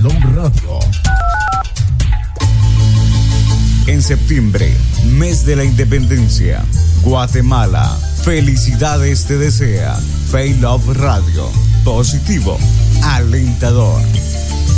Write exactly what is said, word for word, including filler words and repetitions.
Love Radio. En septiembre, mes de la independencia, Guatemala, felicidades te desea. Fay Love Radio, positivo, alentador.